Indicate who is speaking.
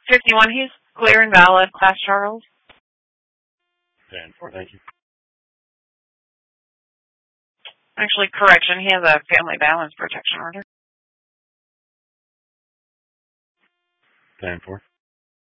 Speaker 1: 51, he's clear and valid, Class Charles.
Speaker 2: 10-4, thank you.
Speaker 1: Actually, correction, he has a family balance protection order.
Speaker 2: 10-4.